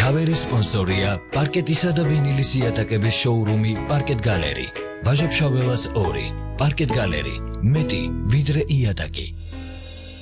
ქავერის სპონსორია პარკეტისა და ვინილის იატაკების შოურუმი პარკეტ გალერი. ვაჟა-ფშაველას 2, პარკეტ გალერი, მეტი ვიდრე იატაკი.